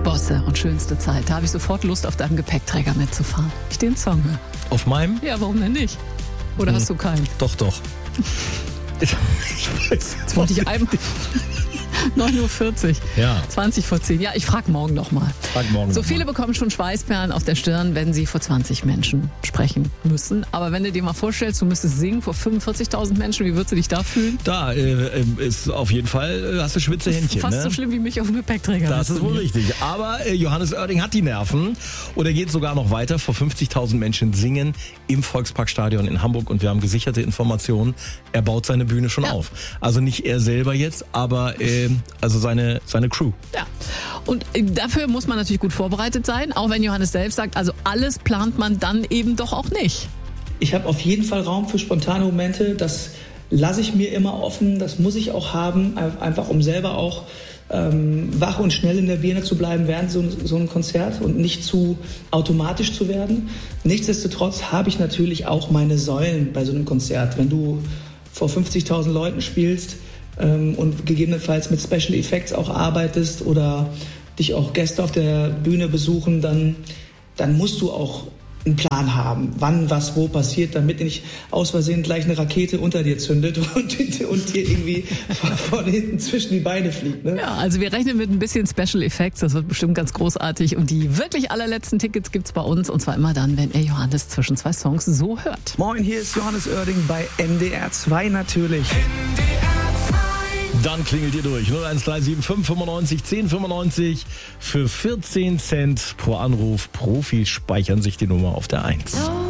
Bosse und schönste Zeit. Da habe ich sofort Lust, auf deinem Gepäckträger mitzufahren. Ich den Song höre. Auf meinem? Ja, warum denn nicht? Oder hast du keinen? Doch. Ich weiß. Jetzt wollte ich einmal... 9:40 Uhr. Ja. 20 vor 10. Ja, ich frage morgen nochmal. So viele bekommen schon Schweißperlen auf der Stirn, wenn sie vor 20 Menschen sprechen müssen. Aber wenn du dir mal vorstellst, du müsstest singen vor 45.000 Menschen, wie würdest du dich da fühlen? Da ist auf jeden Fall, hast du schwitze Händchen. Fast ne? so schlimm wie mich auf dem Gepäckträger. Das ist wohl richtig. Aber Johannes Oerding hat die Nerven. Und er geht sogar noch weiter. Vor 50.000 Menschen singen im Volksparkstadion in Hamburg. Und wir haben gesicherte Informationen. Er baut seine Bühne schon auf. Also nicht er selber jetzt, aber also seine Crew. Ja, und dafür muss man natürlich gut vorbereitet sein, auch wenn Johannes selbst sagt, also alles plant man dann eben doch auch nicht. Ich habe auf jeden Fall Raum für spontane Momente, das lasse ich mir immer offen, das muss ich auch haben, einfach um selber auch wach und schnell in der Birne zu bleiben während so einem Konzert und nicht zu automatisch zu werden. Nichtsdestotrotz habe ich natürlich auch meine Säulen bei so einem Konzert. Wenn du vor 50.000 Leuten spielst, und gegebenenfalls mit Special Effects auch arbeitest oder dich auch Gäste auf der Bühne besuchen, dann musst du auch einen Plan haben, wann, was, wo passiert, damit nicht aus Versehen gleich eine Rakete unter dir zündet und dir irgendwie von hinten zwischen die Beine fliegt. Ne? Ja, also wir rechnen mit ein bisschen Special Effects, das wird bestimmt ganz großartig und die wirklich allerletzten Tickets gibt's bei uns und zwar immer dann, wenn ihr Johannes zwischen zwei Songs so hört. Moin, hier ist Johannes Oerding bei NDR 2 natürlich. Dann klingelt ihr durch. 01375 95 10 95 für 14 Cent pro Anruf. Profis speichern sich die Nummer auf der 1.